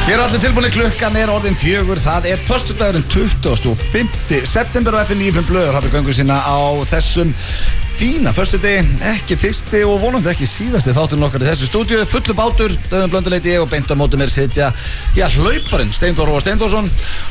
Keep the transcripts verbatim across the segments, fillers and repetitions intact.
Ég er allir tilbúinni, klukkan er orðin fjögur, það er föstudagurinn tuttugasta og fimmta september og F N níu blöður hafði göngu sína á þessum fína föstudegi, ekki fyrsti og vonandi ekki síðasti þátturinn okkar í þessu stúdíu, fullu bátur, Döðum Blönduleiti ég og beint á móti mér sitja, já, hlauparinn Steindór Róar Steindórsson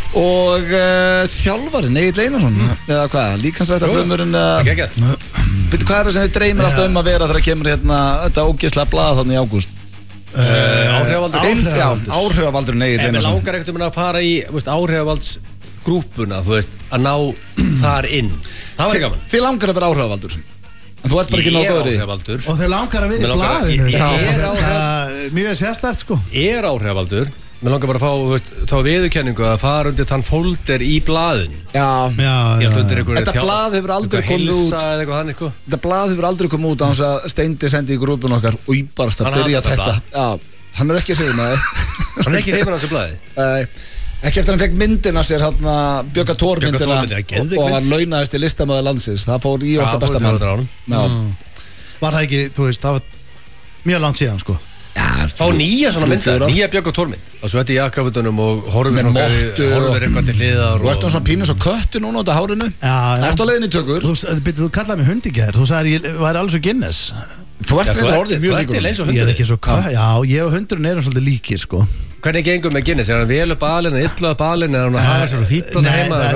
og uh, þjálfarinn Egill Einarsson, mm. eða hvað, líkansræktarfrumurinn eða, veitu hvað er það sem þið dreymir alltaf um að vera þegar kemur hérna þetta ógeðslega blað þannig í ágúst? Uh, áhrifavaldur áhrifavaldur Egill en við Einarsson langar ekkert um að fara í áhrifavaldsgrúpuna þú veist, að ná þar inn það var gaman þið langar að vera áhrifavaldur en þú ert bara ekki nógu góður í áhrifavaldur og þau langar að vera í blaðinu ég er áhrifavaldur mjög sérstakt sko ég er áhrifavaldur mér langar bara að fá veist, þá viðurkenningu að fara undir þann fólder í blaðin já, já, já. Þetta blað hefur aldrei komið út þannig, sko. Þetta blað hefur aldrei komið út á hans að Steindi sendi í grúpun okkar og ég barast að byrja þetta já, hann er ekki að segja með það hann er ekki reyfin á þessu blaði uh, ekki eftir hann fekk myndina sér hann Björga Thor myndina og, og hann launaðist í listamöðu landsins það fór í okkar besta mann mm. Var það ekki, þú veist, það var mjög langt síðan sko Fá nýja svona myndar, nýja Björg og Tórmynd og svo þetta í jakkafutunum og horfir horfir eitthvað til hliðar og ertu svona pínus og köttu núna út af hárinu ertu á leiðinni í tökur þú, þú kallaði mig hundi gær, þú sagði ég væri alveg svo Guinness þú ert þetta orðið mjög líkur ég er ekki svo kött, já, ég og hundurinn erum svolítið líkir sko hvernig gengur með Guinness, er hann vel upp alin eða illa upp alin, er hann að hafa svona fíblan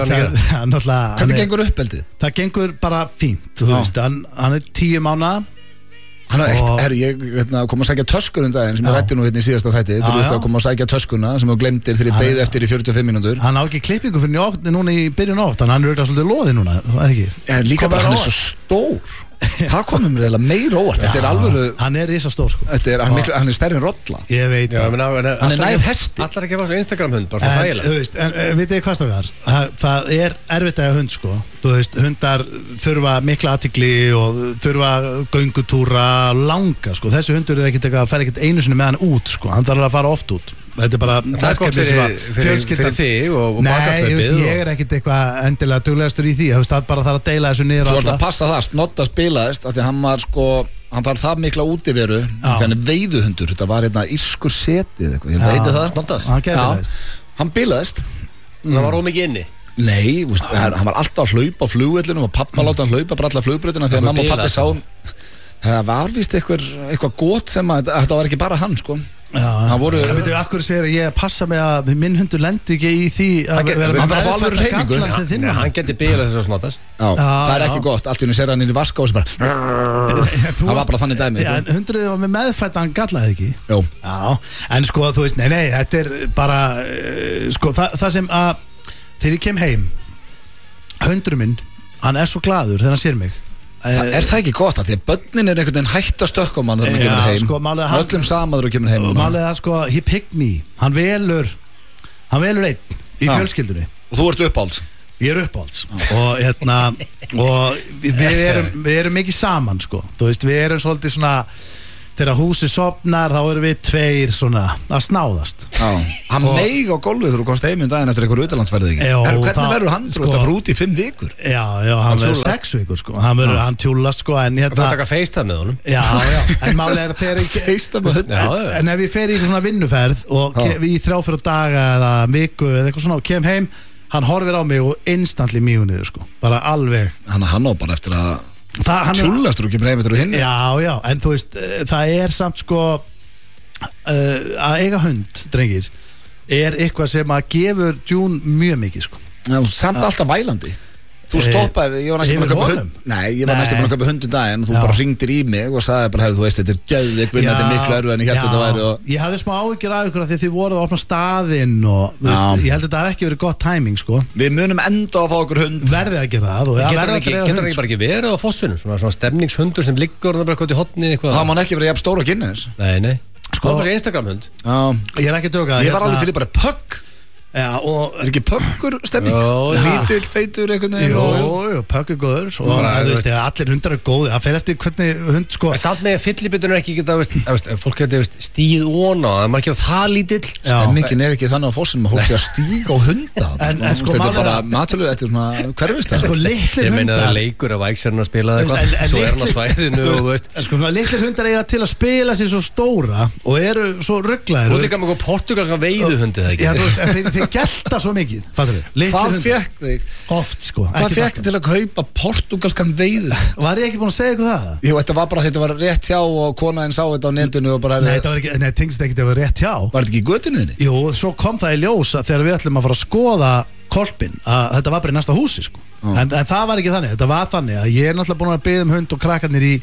heima hvernig gengur uppeldið? Það gengur bara fínt, þú veist, hann er tíu mánaða Hann er eitt, herru, ég hérna, kom að sækja töskur um daginn sem ég rætti nú hérna í síðasta þætti þú veist að koma að sækja töskuna sem þú glemdir þegar ég beið eftir í fjörutíu og fimm mínútur Hann á ekki klippingu fyrir njótt núna í byrjun ótt þannig hann er auðvitað svolítið loði núna, eða ekki? Já, líka bara hann er svo stór það komum mér eiginlega meira óvart þetta er alveg hann er risa stór sko er, hann, miklu, hann er stærri en rolla ég veit Já, menn, en, hann er nær hesti allar ekki að fá svo Instagram hund bara svo þægilega þú veist, en veit ég hvað strákar það, það er erfitt að hafa hund sko þú veist, hundar þurfa mikla athygli og þurfa göngutúra langa sko, þessi hundur er ekkert eitthvað að fara ekkert einu sinni með hann út sko, hann þarf að fara oft út þetta er bara það er gott fyrir, fyrir, fyrir þig og, og bakastæpið nei, ég er ekkert eitthvað endilega duglegastur í því það er bara það að deila þessu niður þú ert að passa það, Snotta spilaðist af því hann var sko, hann var það mikla útiveru þannig veiðuhundur, þetta var hérna írskur setið eitthvað, ég heiti það Snottas, hann bilaðist það var ómikið inni nei, veist, hann var alltaf að hlaupa á flugvellinu og pappa láta hann hlaupa bara alla flugbrautina þegar mamma og pappi sá það var vist eitthvað, eitthvað gott sem að þetta var ekki bara hann sko það voru það veitum við akkur segir að ég passa mig að minn hundur lendi ekki í því að vera með meðfædda gallan sem þinn hann geti bilað þess að Snottas það er ekki gott, allt í henni sér hann inn í vaska og sem bara það var bara þannig dæmi hundruðið var með meðfædda hann gallaði ekki Jó. en sko þú veist, nei nei þetta er bara sko það sem að þegar ég kem heim hundurinn minn, hann er svo glaður þegar hann sér mig Það er það ekki gott að því að börnin er einhvern veginn hætt að stökka á mann þegar hann kemur heim sko, hann, öllum samaður og kemur heim málið það sko, he picked me hann velur, hann velur einn í fjölskyldunni og þú ert uppáhalds ég er uppáhalds og hérna og við erum, við erum mikið saman sko, þú veist, við erum svolítið svona þegar húsið sopnar þá erum við tveir svona að snáðast hann meig á gólfið þegar þú komst heim um daginn eftir einhver utanlandsferði ekki hvernig verður hann sko, það fyrir út í fimm vikur já, já, hann verður sex vikur sko hann verður, hann tjúlast sko en hérna það taka FaceTime með honum já, já, en málega er þegar ég FaceTime með honum en ef ég fer í eitthvað svona vinnuferð og við í þrjá fyrir daga eða viku eða eitthvað svona og kem heim hann horfir á mig og instantly mýgur niður sko bara alveg hann hann á bara eftir að tjúlastur og kemur heim eftir og hinn já, já, en þú veist það er samt sko uh, að eiga hund, drengir er eitthvað sem að gefur June mjög mikið sko já, samt alltaf vælandi þú stoppaði, ég var næstu búin að köpa hund nei, ég var næstu búin að köpa hund í daginn og þú já. Bara hringdir í mig og sagði bara, herru, þú veist, þetta er gæðið þetta er miklu örfu en ég held að þetta væri og... ég hafði smá áhyggjur af ykkur að því þið voruð að opna staðinn og þú veist, ég held að þetta hef ekki verið gott timing sko við munum enda að fá okkur hund verðið að gera það og ja, getur ekki, getur ekki bara ekki verið á Fossunum svona, svona stemningshundur sem liggur og bara kvöld í hotni það má ekki verið jafn stór og Guinness nei, nei sko, Instagram hund ég er ekki að tjóka ég var alveg til í bara pögg Já, og Er ekki pökkur stemming? Lítill, feitur, einhvern veginn? Jú, jú, pökkur góður og þú veist, allir hundar er góði það fer eftir hvernig hund sko En samt með fyllibitun er ekki geta, veist, veist, fólk geta stíð óna það er ekki það lítill Stemmingin er ekki þannig á fósinum að fólk sé að stíga á hunda En sko Þetta er bara matölu eftir svona hverfist Sko litlir hundar Ég meina það leikur af væksarinn að spila eitthvað Svo er hann á svæðinu og þú veist Sko litlir hundar eiga til að spila sér svo stóra og eru svo rugglaðir Þú líka með portugalska veiðuhundi það ekki Já, þú veist, en þeir, þeir gelta svo mikið Fattur við? Hvað fekk þig? Oft sko Hvað fekk þig til að kaupa portugalskan veiðu? Var ég ekki búin að segja eitthvað það? Jú, þetta var bara þetta var rétt hjá og konaðinn sá þetta á netinu og bara Nei, þetta var ekki, nei, tengst ekki, þetta var rétt hjá Var þetta ekki í götunni þinni? Jú, svo kom það í ljós að þegar við ætlum að fara að skoða kolpin að þetta var bara í næsta húsi sko Mm. en, en það var ekki þannig, þetta var þannig að ég er náttúrulega búin að biðja um hund og krakkarnir í,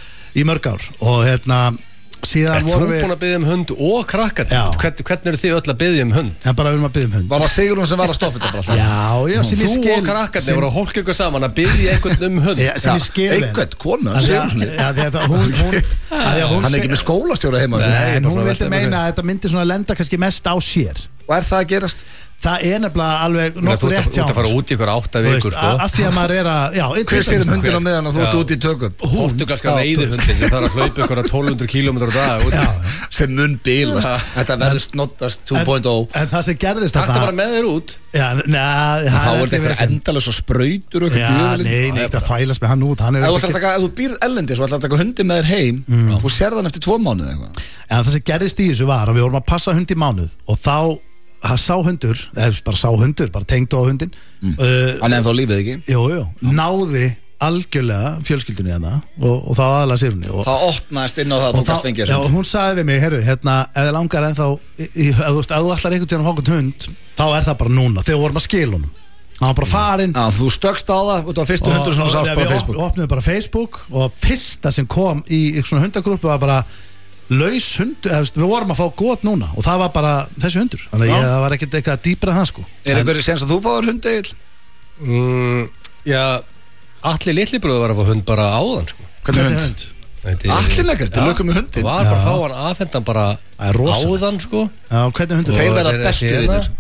í mörg ár og hérna síðan Er þú vorum við búin að biðja um hund og krakkar? Já. Hvern, hvernig eru þið öll að biðja um hund? en bara við erum að biðja um hund Var það Sigrún sem var að stoppa þetta bara? Já, já, sem ég Þú skil og krakkarnir voru að hólka ykkur saman að biðja einhvern um hund Já, sem ég skil vel. Einhvern, kona, Að því að- Sigrún að því að það- hún, hún, að því að hún Hann er seg- ekki með skólastjóra heima Nei, Nei, en bara hún svona vildi velta meina fyrir. að þetta myndi svona lenda kannski mest á sér Og er það að gerast? það er nefnilega alveg Þú nokkur ert rétt að- þú ert að fara sko. út í ykkur átta Þú veist, vikur sko að að því að maður er að já, Hver sér um hundin á meðan og þú ert Já. út í tökum? Portugalska Já, veiðuhundin Það þarf að hlaupa ykkur að tólf hundruð kílómetrar á dag út. Já, Sem mun bílast Þetta verður snottast tvö punkt núll en það sem gerðist Taktu bara með þér út já, neða, Þá er þetta eitthvað endalus og sprautur og já, eitthvað nei, nei, þetta þvælast með hann út hann er Ef þú ekki- ætlar að taka- ef þú býr ellendis og ætlar að taka hundi með þér heim og sér þann eftir tvo mánuð eitthvað en það sem gerðist í þessu var að við vorum að passa hund í mánuð og þá það sá hundur, eða bara sá hundur bara tengdu á hundin uh, Hann er ennþá lífið ekki jú, jú, náði algjörlega fjölskyldunni hana og, og þá aðalega sér henni og, Það opnaðist inn á það að þú og, gast þá, fengið já, og hund hún sagði við mig, herru, hérna ef þið langar ennþá í, í, ef þú veist, ef þú ætlar einhvern tíðan að fá einhvern hund þá er það bara núna, þegar við vorum að skila honum hann var bara farinn Já, þú stökkst á það Þetta var fyrstu hundur sem þú sást bara á við Facebook op- opnuðum bara Facebook og fyrsta sem kom í í svona hundagrúppu var bara laus hundur, eða, þú veist, við vorum að fá gott núna og það var bara þessi hundur þannig að Já. ég, það var ekkert eitthvað dýpra en það sko Er einhverju sens að þú fáður hundi Egill? mm, Já Allir litlibröðu var að fá hund bara áðan sko. Hvernig hund? Allir lekkar, til lökum með hundin Það var bara að fá hann afhendan bara Það er rosalegt. áðan sko. Já, hvernig hundur? Þeir Og verða þeir- bestu hérna- vinir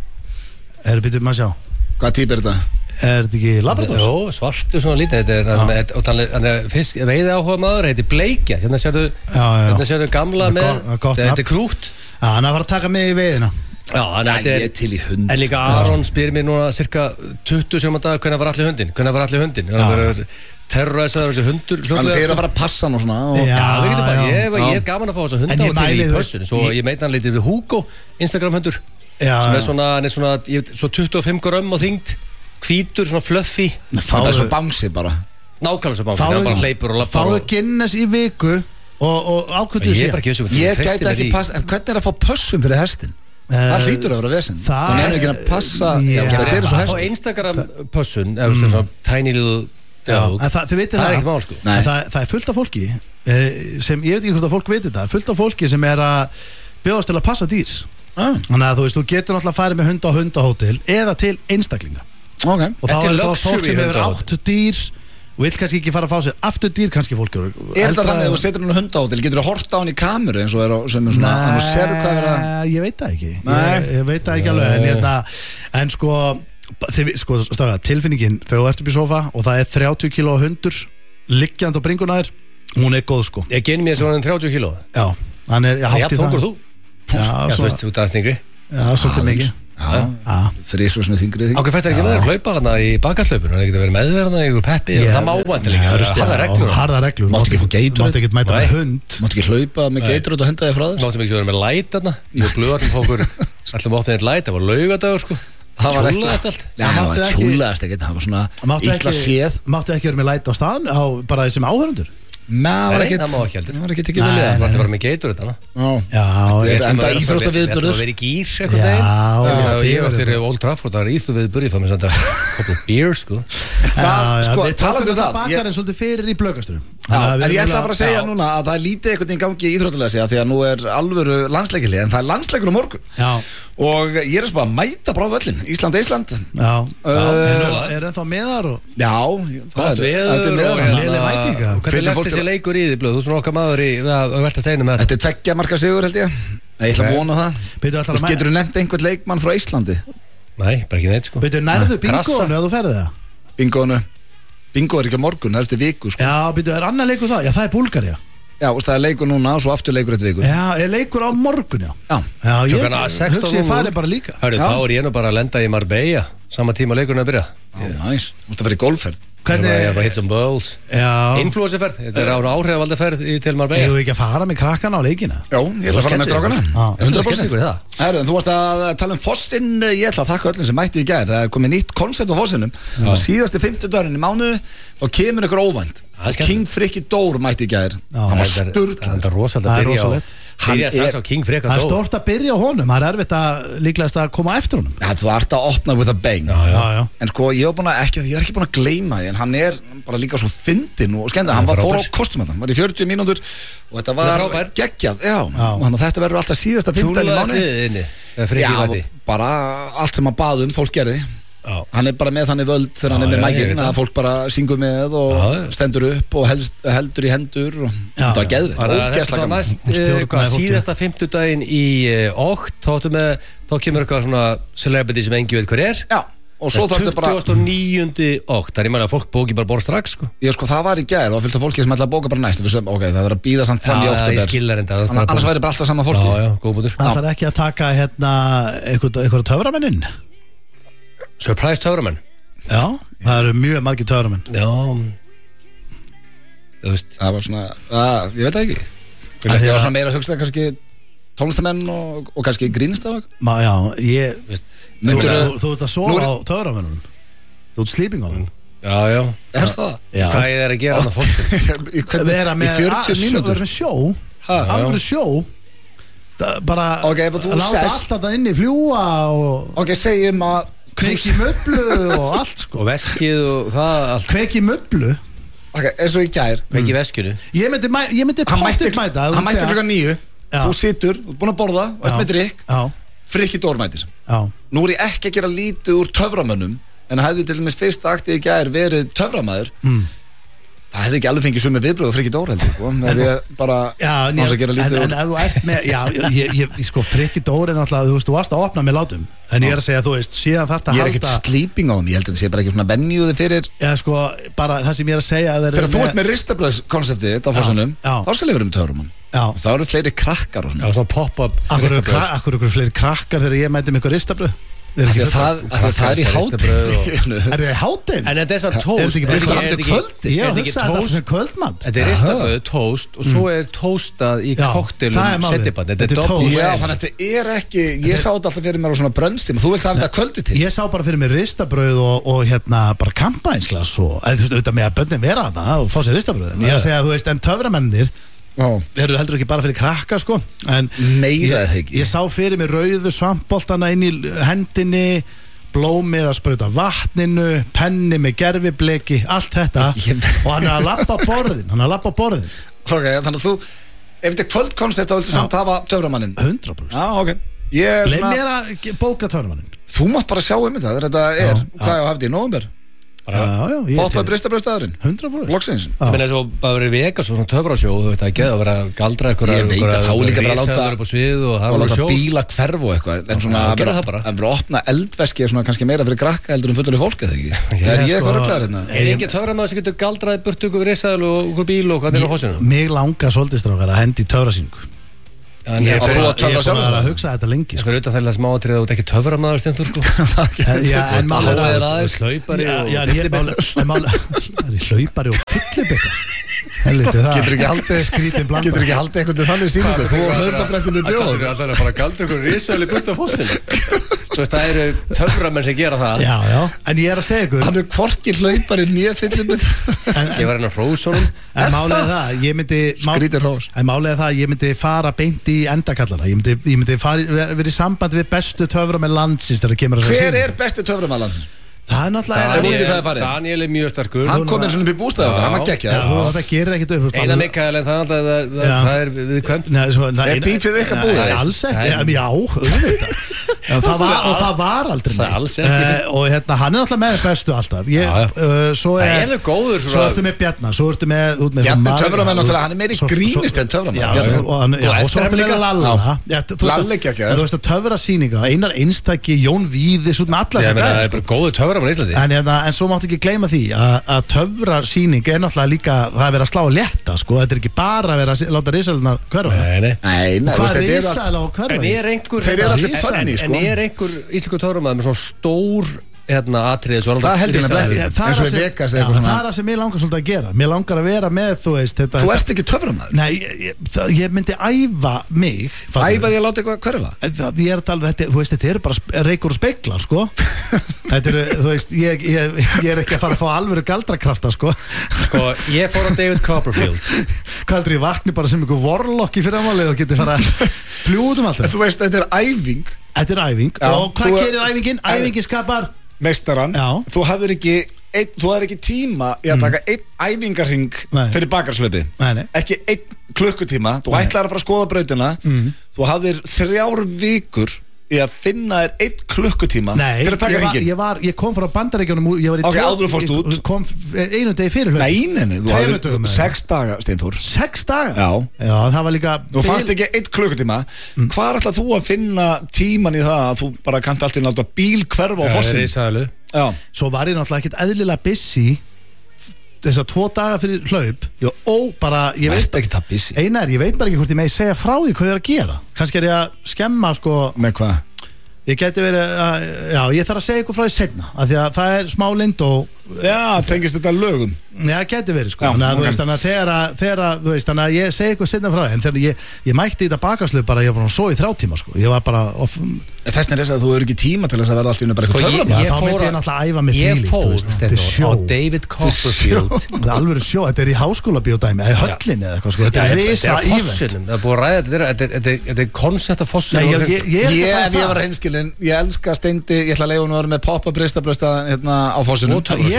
Er það býtum að sjá Hvað típ er þetta? Er þetta ekki Labrador? Jó, svartu svona lítið Þetta er, hann, með- og hann, hann er fisk, veiði áhuga maður Þetta er bleikja Hérna sérðu, Já, já. hérna sérðu gamla Það er með gott- það er gott Þetta nafn. er krút Já, hann var að taka mig í veiðina Já, hann Já, þetta ég er er til í hund En líka Aron spyr mér núna cirka tuttugu sem að dag hvernig var allir hundin hvernig var allir hundin Þannig að það er terroræsaður þessi hundur Þannig að þeir eru að fara að passa hann og svona og... Já. Já, við getum bara, ég, já. ég er gaman að fá þessa hunda En ég á til mæli, í þú pössun veist, Svo ég- ég meita hann litið við Hugo, Instagram hundur Já, sem er já. svona, hann er svona, ég, svo tuttugu og fimm grömm og þyngd hvítur, svona fluffy Það er svo bánsi bara nákvæmlega svo bánsi, hann bara hleypur og lappar Fáðu og Guinness í viku og, og ákvöldu ég er bara ekki vissu Ég gæti ekki passa En hvernig er að fá pössun fyrir hestin? Það hlýtur að vera vesen það Þannig er er- ekki að passa Já. Já, Þetta er svo á hestin Instagram pössun, eða svona tiny little Já, dog en það, þið veitir það er það, ekkert mál sko Nei. En það, það er fullt af fólki eh, sem, ég veit ekki hvort að fólk veitir það fullt af fólki sem er að bjóðast til að passa dýrs ah, Þannig að þú veist, þú getur náttúrulega að fara með hunda á hundahótel eða til einstaklinga Ok og þá Þetta er er þetta fólk sem luxury hefur hundahótel. átt dýr og vil kannski ekki fara að fá sér aftur dýr kannski fólk eru Er þetta eldra þannig að eða- þú setur hann hundahótel Getur þú hort á hann í kameru eins og er á sem er svona Þannig að þú sér hvað er að Nei, ég veit það ekki Nei. ég, ég veit það ekki alveg en, hérna, en sko, þið, sko staflega, tilfinningin þegar þú ert upp í sofa og það er þrjátíu kíló hundur liggjand á bringuna þér hún er góð sko ég genið mér svona þrjátíu kíló já, hann er, ég það er hátti jafn þungur það þú já, já, þú svona, veist, þú dæst yngri já, svolítið mikið Já, þrís og svona þingri þing Ákveð fættir ekki með þér að hlaupa hana í bakaslöpun Það er ekki að vera með þér hana í ykkur peppi Ég- Það má vantilega Já, ekki, það er reglur harða reglur Máttu ekki fá Gatorade? máttu ekki mæta Nei. með hund Máttu ekki hlaupa með geitur og henda þig frá þér Máttum ekki að vera með læt hana Ég og blöð allir fókur Allum opnið eitt læt, það var laugadagur sko Það var ekki- Tjúllaðist allt Já, Það það máttu var ekki- tjúlaðast ekkert Það var svona máttu illa ekki, séð máttu ekki vera með læt á staðan á, bara sem áhörundur Nei, það var Nei, ekkert það má ekki heldur. Það var ekkert ekki Nei, vel Það mætti vera með geitur þetta hana Já, já, Þetta ég, er enda íþróttaviðburður. Það var verið í gýr eitthvað Já, deginn já, Já, þið ég var verður- fyrir Old Trafford Það var íþróttaviðburður Ég fann mér samt að couple beer sko Það, sko, við talandi um tókum það, þetta ég- bakarinn svolítið fyrir í blökasturum Já, en ég ætla bara að segja Já. núna að það er lítið einhvern veginn gangi í íþróttulega sig því að nú er alvöru landsleikili en það er landsleikur á morgun Já, og ég er svo bara að mæta bara á völlin Ísland-Ísland já, Uh, er, er ennþá meðar og Já, Gott veður þetta er og meðan hérna- léleg mæting, eða? Hvernig Hvetjum leggst fólk þessi að- leikur í því blöð? Þú er svona okkar maður í að að velta steinu með þetta Þetta er tveggja marka sigur held ég Ég ætla að Ok. vona það Byrju, ætlar Þú að getur þú nefnt einhvern leikmann frá Íslandi Nei, bara ekki neitt sko Veitu, nærðu bingoinu að þú ferði það? Bingoinu Bingo er ekki á morgun, það er eftir viku sko. Já, veitu, er annar leikur það? Já, það er Búlgaría Já, og það er leikur núna og svo aftur leikur eftir viku Já, er leikur á morgun, já Já, já ég Klukkan sextán hugsi ég fari bara líka Hörru, þá er ég nú bara að lenda í Marbella sama tíma leikurinn að byrja Já, næs, þú múst að vera í golfferð Hvernig Ég er bara að hit some balls Já Influencerferð, þetta er ára áhrifaldaferð í til Marbella Ég vil ekki að fara með krakkana á leikina Já, ég ætla að fara með strákana hundra prósent Herru, þú varst að tala um Fossinn. Ég ætla að þakka öllum sem mættu í gær. Það er komið nýtt koncept á Fossinum. Síðasti fimmtudagurinn í mánuði þá kemur ykkur óvænt King Frikki Dór mætti í gær. Hann var sturglaður. Það er rosalega að byrja á Byrja strax á King Frikki Dór. Það er stórt að byrja á honum. Það er erfitt að líklegast að koma eftir honum. Já, þú ert að opna with a bang. Já, já, já. En sko, ég er búin að ekki, ég er ekki búin að gleyma því, en hann er bara líka svo fyndinn og skemmtilegur. Hann var fór á kostum hann, var í fjörutíu mínútur og þetta var geggjað, já. Þannig að þetta verður alltaf síðasta fimmtudaginn í mánuði. Já, bara allt sem hann bað um, fólk gerði. Já. Hann er bara með þannig völd þegar hann er með mækinn að fólk bara syngur með og já, stendur upp og helst, heldur í hendur og já, þetta var geðvitt, ógeðslega gaman. Síðasta fimmtudaginn í okt þá, þá kemur eitthvað svona celebrity sem engi veit hver er. Já, og svo þarftu bara tuttugasta og níunda okt, það er ég meina að fólk bóki bara borð strax sko. Já sko, það var í gær, það var fylgt af fólki sem ætla að bóka bara næst. Ok, það er að bíða samt fram í oktober, annars væri bara alltaf sama fólki. Já, já, góð bútur. Það þarf ekki að taka hérna eitthvað töframennin. Surprise töframenn. Já, það eru mjög margir töframenn. Já. Þú veist, það var svona, að, ég veit ekki. Það var svona meira að hugsa kannski tónlistamenn og, og kannski grínist af það. Já, ég veist, þú, þú, þú ert að sofa á töframennunum. Þú ert sleeping á þeim. Já, já. Er það? Já. Hvað er að gera hann að fólk? Í fjörutíu mínútur. Það er með sjó, alveg sjó. Bara okay, láta allt þetta inn í fljúa og ok, segjum að kveiki möblu og allt sko og veskið og það allt kveiki möblu ok, eins og í gær kveiki mm. veskinu ég myndi, ég myndi potið mæta hann mætti klukkan níu þú situr, þú er búin að borða og eftir með drikk Frikki Dór mætir nú er ég ekki að gera lítið úr töframönnum en hefði til dæmis fyrsta aktið í gær verið töframæður mm. það hefði ekki alveg fengið sumi viðbröð og Frikki Dór heldur sko. Það er bara hans að gera lítið en ef þú ert með, já, ég, ég, sko Frikki Dór er náttúrulega, þú veist, þú varst að opna með látum en ég er að segja, þú veist, síðan þarf það að halda ég er ekkert sleeping á þeim, ég held að það sé bara ekki svona venjuði fyrir já, sko, bara það sem ég er að segja þegar þú ert með ristabröðskonseptið á Fossunum, þá skal ég vera um töframann þá eru fleiri krakkar og svona pop-up akkur eru fleiri krakkar þegar ég mæti með eitthvað ristabröð Það, það, það er í hátinn Er það í hátinn? En þetta er svona tóst Er þetta ekki kvöldi? Ég hugsa þetta sem kvöldmann Þetta er ristabröð, tóst og svo er tóstað í koktelum settibann Þetta er doppel Já, þannig að þetta er ekki Ég sá þetta alltaf fyrir mér á svona brönnstíma Þú vilt hafa þetta kvöldi til Ég sá bara fyrir mér ristabröð og hérna bara kampaænsglas og auðvitað með að börnin vera að það og fá sér ristabröð En ég er að segja að þú veist, en töframennir þeir eru heldur ekki bara fyrir krakka sko en meira eða ekki ég sá fyrir mig rauðu svampboltana inn í hendinni blómið að sprauta vatninu penni með gerfibleki allt þetta og hann er að lappa borðin hann er að lappa borðin ok, þannig að þú ef þetta er kvöldkoncept þá viltu samt hafa töframannin hundra prósent já, ok leið mér að bóka töframannin þú mátt bara sjá um þetta þetta er, hvað er að hafa þetta í nóvember Poppa bristabröðstæðurinn hundra prósent Loksins Ég meina svo bara verið Vegas og svona töfrasjó þú veist það er geð að vera galdra eitthvað ég veit að þá líka bara láta og láta bíla hverf og eitthvað en svona að vera að opna eldveski svona kannski meira fyrir krakka heldur en fullur fólk eða ekki það er ég eitthvað rögglegar hérna er ekki töframæður sem getur galdraði burtu ykkur risaðal og ykkur bíl og hvað er á Fossinum mig langar svolítið strákar að hendi töfrasýningu Ég er bara að hugsa þetta lengi sko. Það er auðvitað þegar smá atrið að þú ert ekki töframaður Stenþór sko Já, en máli er aðeins hlaupari og fyllibita Hlaupari og fyllibita Helviti það Getur ekki haldið skrítin blanda Getur ekki haldið eitthvað þannig sýningu Þú og hlaupabrettinu bjóð Það er að fara að galda ykkur risaðal í burt af Fossinu Þú veist það eru töframenn sem gera það Já, já En ég er að segja ykkur Hann er hvorki hlaupari nýja fyllibita Ég var hérna hrósunum En málið það Ég myndi Skrítir hrós En málið það Ég myndi fara beint í endakallana Ég myndi, ég myndi fara, vera í samband við bestu töframenn landsins þegar það kemur að Hver er bestu töframenn landsins? Það er náttúrulega Daniel, Daniel er mjög sterkur. Hann kom eins og upp í bústæðu Hann var geggja Það gerir ekkert upp Einar Mikael en það er viðkvæmt Er bífið ykkar búið? Alls ekki, já, auðvitað Og það var aldrei neitt Og hérna, hann er náttúrulega með bestu alltaf Svo ertu með Bjarna Svo ertu með Bjarni töframenn náttúrulega, hann er meiri grínist en töframenn Já, og svo ertu með Lalla Lalli geggja Þú veist að töfrasýninga Einar Einstaki, Jón Víðis En, en svo máttu ekki gleyma því að, að töfrasýning er náttúrulega líka það er verið að slá að létta sko, þetta er ekki bara að vera að láta risaðlunar hverfa. Nei, nei. Nei, nei, hvað er risaðl á hverfa? En er einhver, þeir eru allir funny sko. En er einhver íslensku töframaður með svona stór hérna atriði það heldur mér ekki eins og í Vegas það er það sem ég langar svolítið að gera mér langar að vera með þú veist þetta, þú ert ekki töframaður nei, ég, það, ég myndi æfa mig æfa því að láta eitthvað hverfa það, ég er að tala, þetta, þú veist, þetta eru bara reykur og speglar sko þetta eru, þú veist, ég, ég, ég er ekki að fara að fá alvöru galdrakrafta sko sko, ég fór á David Copperfield hvað heldur ég vakni bara sem einhver vorlokk í fyrramálið og geti fara fljúð um allt þú veist, þetta er æfing þetta er æfing Já, og hvað gerir æfingin? Æfingin skapar meistaran, þú hafður ekki ein, þú hafður ekki tíma í að taka einn æfingarhing fyrir bakarslöpi ekki einn klukkutíma þú ætlaði að fara að skoða brautina mm. þú hafðir þrjár vikur í að finna þér einn klukkutíma Nei, til að taka ég, var, hringinn ég, var, ég kom frá Bandaríkjunum ég var í ok, áður fórst út ég kom einu degi fyrir hlaup Nei, neini, þú hafðir sex daga Steinþór sex daga? Já, Já það var líka þú fannst ekki einn klukkutíma mm. Hvar ætlað þú að finna tíman í það að þú bara kannt alltaf láta bíl hverfa á fossin Já, svo var ég náttúrulega ekkert eðlilega busy þessar tvo daga fyrir hlaup Jó, ó, bara, ég veit ekki það busy Einar, ég veit bara ekki hvort ég megi segja frá því hvað ég er að gera kannski er ég að skemma sko með hvað? Ég geti verið að, já, ég þarf að segja ykkur frá því seinna af því að það er smá lind og Já, tengist þetta lögum Já, geti verið sko, þannig að þú veist, þannig að þegar að, þegar að, þú veist, þannig að ég segi ykkur seinna frá því en þegar ég, ég mætti í þetta bakarslu bara, ég var bara svo í þrjá tíma sko, ég var bara of... Þessna er þess að þú eru ekki tíma til þess að verða allt í unni bara eitthvað töfram Já, þá myndi ég náttúrulega æfa mig Ég fór, Steinþór, á David Copperfield Það er alveg sjó, þetta er í háskólabíódæmi eða höllinni eða eitthvað sko, þetta er risa ívent Það er búið að ræða, þetta er koncept af fossinum Ég var hreinskilinn, ég elska Steindi ég ætla að leiða hún að vera með pop-up ristabrösta hérna á fossinum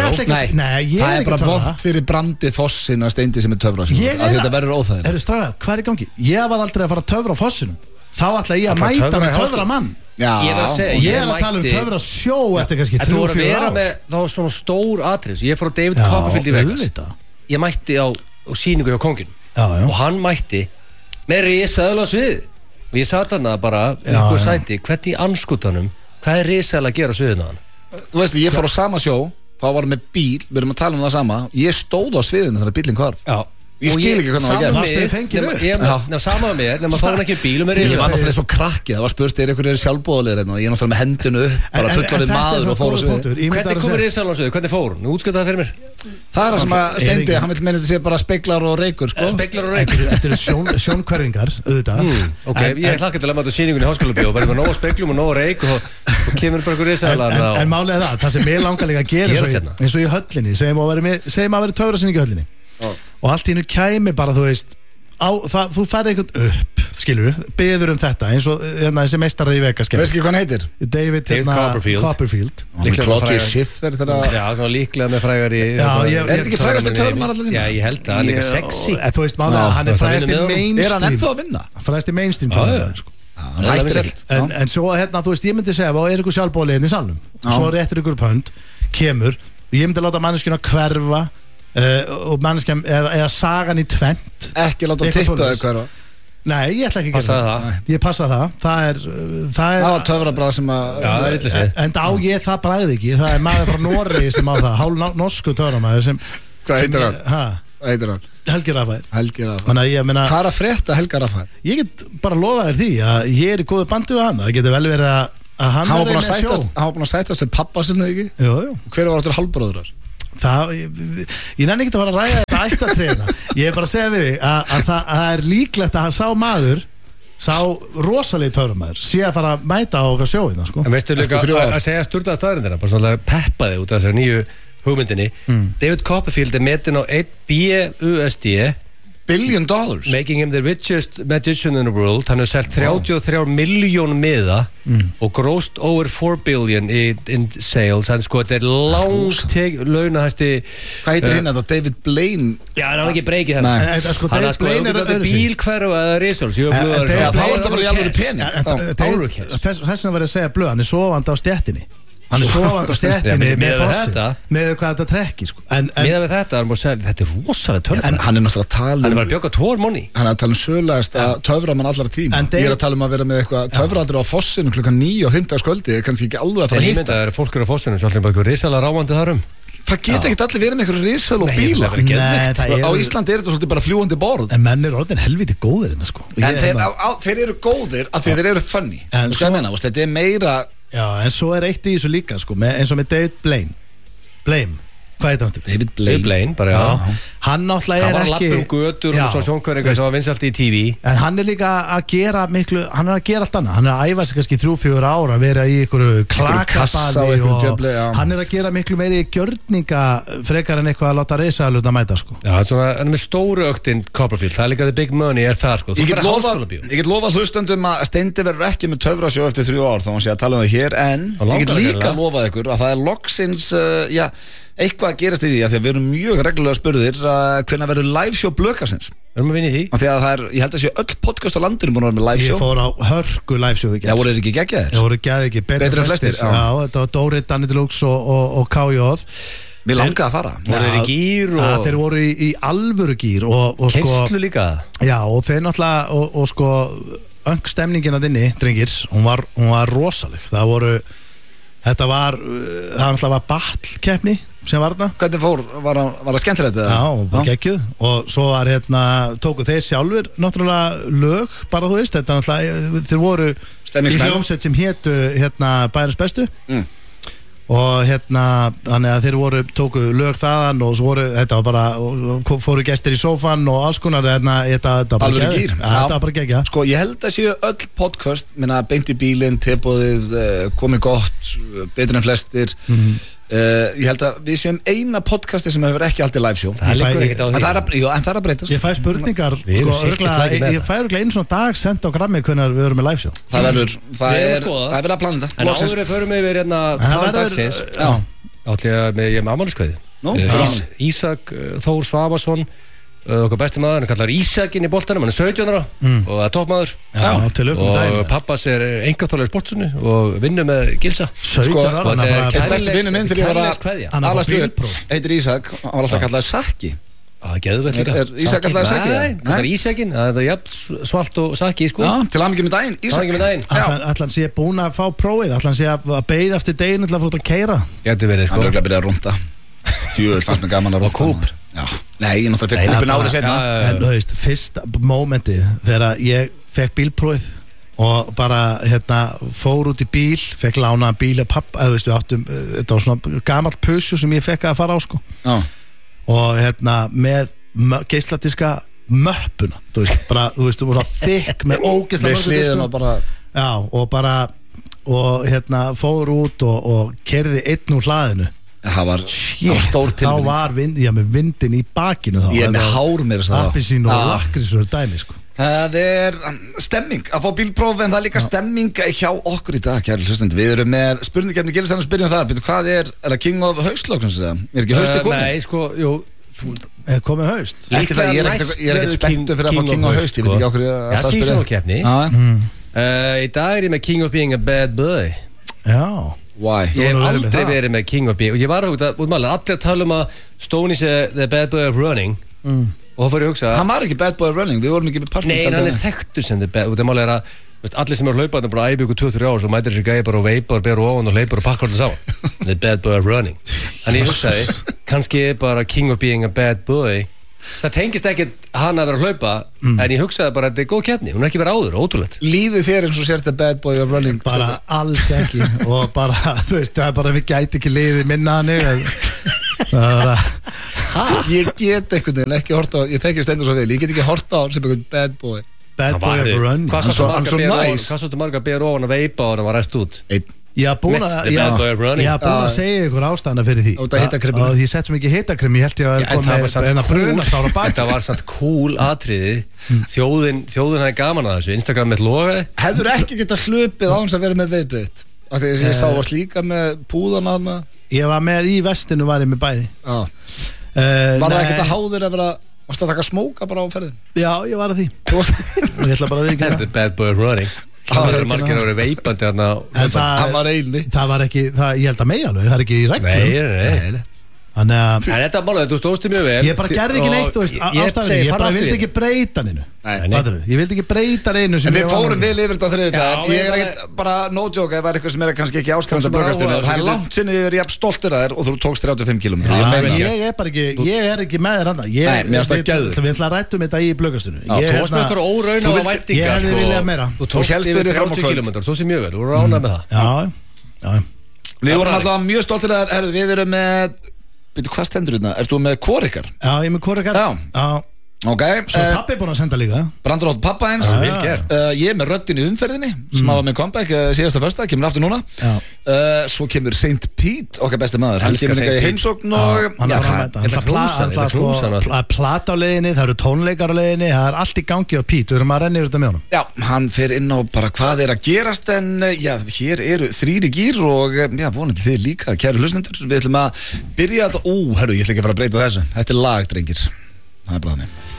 Það er bara vont fyrir brandið fossin að Steindi sem er töfra þetta verður óþægilegt Eru strágar, hvað er í gangi? Ég var aldrei að fara að töfra á fossinum þá ætla ég að mæta með töfra mann Já, ég er að, segja, ég ég er að tala um töfra sjó eftir kannski þrjú fjögur ár með, þá var svona stór atrið ég fór á David já, Copperfield í Vegas ég mætti á, á síningu hjá kongin já, já. og hann mætti með risaðal á svið og ég satt hann að bara ykkur sæti, hvernig í anskotanum hvað er risaðal að gera sviðinu hann þú veist, ég fór á sama sjó þá var með bíl, við erum að tala um það sama ég stóð á sviðinu þegar bílinn hvarf já Ég skil ekki hvernig það var gert Sama með mér, nema þá var hann ekki bíl Ég var náttúrulega svo krakki, það var spurt er ykkur er sjálfbóðalegir og ég er náttúrulega með hendinu upp bara fullorðið maður og fór á svið Hvernig komur risaðal á svið, hvernig fór hún? Útskjöta það fyrir mér Það er það sem að Steindi, hann vil meina þetta sé bara speglar og reykur Speglar og reykur Þetta eru sjónkverfingar, auðvitað Ok, ég hlakka til að maður sýningunni í háskólabíó og verður með nóg speglum og nóg reyk og kemur bara ykkur risaðal En málið er það, það sem ég langar líka að gera eins og í höllinni, segjum að vera töfrasýning í höllinni og allt í hennu kæmi bara þú veist á, það, þú færði einhvern upp skilur, beður um þetta eins og hérna, þessi meistari í Vegas veist ekki hvað hann heitir? David, David hérna, Copperfield, Copperfield. Claudia Schiffer já, svona líklega með frægar í já, ég, er þetta ekki frægast í töfrum allir já, ég held að hann er eitthvað sexy þú veist mála, hann er frægast í mainstream er hann ennþá að vinna? frægast í mainstream en, en svo hérna, þú veist, ég myndi segja og er ykkur sjálfbóðleginn í salnum svo réttir ykkur pönd, kemur og ég myndi láta manneskjuna hverfa Uh, og mannskjum, eða, eða sagan í tvent ekki láta tippa þau hverfa nei, ég ætla ekki að gera það. það ég passa það það er það er á töfrabræð sem að já, en, en á ég það bræði ekki það er maður frá Noregi sem á það hálf norsku töframæður sem hvað heitir hann? Ha? heitir hann? Helgi Rafael Helgi Rafael hvað er að frétta Helga Rafael? ég get bara lofa þér því að ég er í góðu bandi við hann það getur vel verið að hann verið með sjó hann var búin að sætast til pappa sinni ekki? jú, jú. hver var áttur halvbróðurar? Það, ég, ég nenni ekki að fara að ræða þetta ættatréna ég er bara að segja við þig að, að, að það er líklegt að hann sá maður sá rosalegi töframæður sé að fara að mæta á okkar sjóina sko. en veistu líka að, að segja sturdaða staðrindina bara svona peppaði út af þessari nýju hugmyndinni mm. David Copperfield er metin á einn B U S D billion dollars Making him the richest magician in the world. Hann hefur selt þrjátíu og þrjár milljón miða mm. og grossed over four billion in, in sales. Hann sko, þetta er langt launahæsti. Hvað heitir uh, hinn að það? David Blaine? Já, hann er ekki breykið hann. Sko, hann er sko, ef þú getur bílhverfa eða risols. Þá er þetta bara í alveg pening. Þess vegna var ég að segja blöð, hann er sofandi á stjettinni. Hann er sofandi á stjettinni með fossi með hvað þetta trekkir sko. Með við þetta, þetta er rosalega töfra. En hann er náttúrulega að tala um Hann er bara að bjóka tvoir manni. Hann er að tala um sögulegast að töfra mann allar tíma. Ég er að tala um að vera með eitthvað töfraaldur á fossinu klukkan níu á fimmtudagskvöldi. Kannski ekki alveg að fara að hitta. En ímynda er fólk eru á fossinu svo allir bara eitthvað risalega ráandi þar um. Það geta ekkert allir verið með eitthvað risal og bíla. Á Íslandi er þetta svolítið bara fljúandi borð. En menn eru orðin helviti góðir hérna sko. En þeir eru góðir af því þeir eru funny. Þetta er meira. Já, en svo er eitt í þessu líka sko, með, eins og með David Blaine Blaine, hvað heitir hann? David Blaine, David Blaine bara, já. Hann náttúrulega er ekki Hann var að lappa um götur og svo sjónkværingar sem var vinsælt í T V. En hann er líka að gera miklu Hann er að gera allt annað, hann er að æfa sig kannski þrjú, fjögur ára að vera í einhverju klakabali og djöfli, hann er að gera miklu meiri gjörninga frekar en eitthvað að láta risaðalurna mæta sko. Já, svona, hann er með stóru öktinn Copperfield, það er líka the big money er það sko. Ég get lofa, ég get lofa hlustendum að Steindi verður ekki með töfrasjó eftir þrjú ár þá hann sé að tala um það hér, en ég get líka lofað ykkur að það er loksins uh, já, eitthvað að gerast í því að því að við erum mjög reglulega spurðir uh, hvernig verður live show Blökarsins. Við erum að vinna í því. Og því að það er, ég held að sé öll podcast á landinu búin að vera með live show. Ég fór á hörku live show í gerð. Já, voru þeir ekki geggjaðir? Já, voru geggjaðir ekki, betur en flestir. Já, þetta var Dóri, Danny Deluxe og, og, og K J. Mér langaði að fara. Voru þeir í gýr og... Þeir voru í, í alvöru gýr og, og sko... Keislu líka. Já, og þeir náttúrulega, og, og sko, öngstemningin að inni, drengir, hún var, hún var rosaleg. Það voru, þetta var, það náttúrulega var battle-keppni sem var þarna. Hvernig fór, var það, var það skemmtilegt? Já, og geggjuð og svo var hérna, tóku þeir sjálfur náttúrulega lög, bara þú veist þetta náttúrulega, þeir voru í hljómsveit sem hétu hérna Bæjarins bestu mm. og hérna, þannig að þeir voru tóku lög þaðan og svo voru þetta var bara, og fóru gestir í sófan og alls konar, hérna, þetta var bara geggjuð þetta var bara geggjuð. Sko, ég held að séu öll podcast, minna beint í bílinn, tilboðið, komið gott betur en flestir mm. Uh, ég held að við séum eina podcasti sem hefur ekki alltaf live show það liggur ekkert á því en það er að, jú, en það er að breytast ég fæ spurningar sko, örgla, ég, ég fæ örgla einu svona dag senda á grammi hvernig við verum með live show það verður, það er það er verið að plana þetta en áður við förum yfir hérna það dagsins átlið með ég með afmæliskveði Ísak Þór Svavarsson okkar besti maður, hann kallar Ísakinn í boltanum hann er sautján ára mm. og er toppmaður og pappas er engaþálega í sportsunni og vinnur með Gilsa sautján ára, hann er besti vinnur minn þegar ég var að alast upp heitir Ísak, hann var alltaf kallað Sakki það er geðvett líka er Ísak kallaði Sakki? Nei, það er Ísakinn, það er jafn svalt og Sakki sko. Til hamingju með daginn, Ísak Ætlan sé búin að fá prófið ætlan sé að beið eftir deginu til að fóta að keyra hann er auðvitað að byrja að rúnda djúvel fannst mér gaman að rúnda Já, nei, ég náttúrulega fekk kúpin árið setna En þú veist, fyrst mómenti þegar ég fekk bílprófið og bara, hérna, fór út í bíl fekk lána bíl að pappa eða, veist, við áttum, þetta var svona gamalt pussu sem ég fekk að fara á, sko Já. Og hérna, með geisladiska möppuna, þú veist, bara, þú veist, þú var svona þykk með ógeisla bara... Já, og bara og hérna, fór út og, og kerði einn úr hlaðinu Það var, Shit, var stór tilbyrning þá var vind, já, með vindin í bakinu þá Ég er með hár mér appelsín og lakrísur og dæmi sko. Það er stemming að fá bílpróf en það er líka já. Stemming hjá okkur í dag kæri hlustendur. Við erum með spurningkeppni Gilsan og spyrjum það Býtu, hvað er, er það King of Haustlóksins eða? Er ekki hausti uh, komið? Nei, sko, jú Er komið haust? Ekki það, ég er ekkert spenntur fyrir að fá King of Haust Ég veit ekki okkur að það spyrja Í dag er ég með King of Being a Bad Boy Já Why? Ég hef aldrei verið með King of Being og ég var að hugta, allir að tala um að Stoney sé the bad boy of running mm. og þá fyrir að hugsa Hann var ekki bad boy of running, við vorum ekki með partinn Nei, hann er þekktur sem the bad og það máli er að veist, allir sem eru hlaupað bara æbi ykkur tvö til þrjú ár svo mætir þessi gæði bara og veipar og berur ofan og hleypar og pakkar alltaf sá the bad boy of running Þannig ég hugsaði, kannski er bara King of Being a Bad Boy Það tengist ekkert hann að vera að hlaupa mm. en ég hugsaði bara að þetta er góð keppni hún er ekki verið áður, ótrúlegt Líður þér eins og sér the bad boy of running Bara alls ekki og bara, þú veist, það er bara við gæti ekki liðið minna hann það er að Ég get einhvern veginn ekki horta á ég þekki Stendur svo vel, ég get ekki horta á hann sem einhvern bad boy Bad boy of running Hvað sáttu marga ber ofan að veipa og hann var ræst út? Einn Ég haf búin að Mitt, ég- the bad boy running. ég haf búin að segja ykkur ástæðana fyrir því Út af hitakreminu. Og ég sett svo mikið hitakrem Ég held ég að Já, en koma það var með samt enna cool. brunasára bak Þetta var samt cool atriði Þjóðin, þjóðin hefði gaman að þessu Instagram með logaði Hefur ekki getað hlupið á hans að vera með veiðbeitt Af því að ég sá að slíka með púðan hana Ég var með í vestinu var ég með bæði Já uh, Var það nei, ekkert að háður að vera Varst það að taka smóka bara á ferðin? Já, ég var að því Þú varst- Og ég ætla bara að viðurkenna The bad boy running Það er margir að vera veipandi þarna En það, Hann var eini það var ekki, það, ég held að megi alveg, það er ekki í reglum Nei, nei, nei Þannig að En þetta er málega, þú stóðst þig mjög vel ég bara gerði ekki neitt, þú veist, Og ég ástæður segi, Ég fara bara aftur vildi í ekki breyta neinu Nei. Nei. Fattarðu? Ég vildi ekki breyta neinu sem En við ég var fórum vanur. vel yfir þetta á þriðjudaginn. Já, Ég ég er bara- ekkert bara no joke ef það er eitthvað sem er kannski ekki áskrifandi Þú að sem bara blöggastinu. áhuga, Það er þú langt sinni ég er jafn stoltur að þér og þú tókst þrjátíu og fimm kílómetra. Já, Ég en meina ég er bara ekki, ég er ekki með þér annað Ég- Nei, mér finnst það við- geðveikt. Við ætla að rættum þetta í blöggastinu Já, Ég Þú varst með hérna- ykkur óraun Þú á vildir- væntingar Ég hefði sko. viljað meira. Þú Þú tókst hélst yfir þér fram á þrjátíu kvöld. kílómetra Þú tókst þig mjög vel, þú voru ránað með það Já, já Við vorum alltaf mjög stoltir að þér. Við erum með, veitu hvað stendur hérna? Erst þú með kórikar? Já, ég er með korikar Já. Já, Ok, svo er uh, pappi búin að senda líka Brandur átt pappa eins. Það er Já. vel gert Uh, ég er með röddin í umferðinni sem hafa með comeback uh, síðasta fösta, kemur aftur núna. Já. Uh, Svo kemur Saint Pete, okkar besti maður. Hann Elskar kemur Saint eitthvað í Pete. heimsókn Já, og hann Já, er að það- mæta, hann ætla ætla að pla- knúsa hann, hann ætla ætla að knúsa hann sko- alltaf. að plata á leiðinni, það eru tónleikar á leiðinni það er allt í gangi á Pít, við erum að renna yfir þetta með honum Já, hann fer inn á bara hvað er að gerast en uh, já, hér eru þrýri gýr og uh, já, vonandi þið líka, kæru hlustendur. Við ætlum að byrja þetta, ú, herru, ég ætla ekki að fara að breyta þessu. Þetta er lag, drengir. Það er bara þannig.